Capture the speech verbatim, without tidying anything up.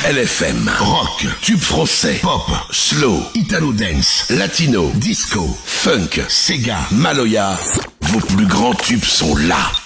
L F M, rock, tube français, pop, slow, italo dance, latino, disco, funk, Sega, Maloya. Vos plus grands tubes sont là.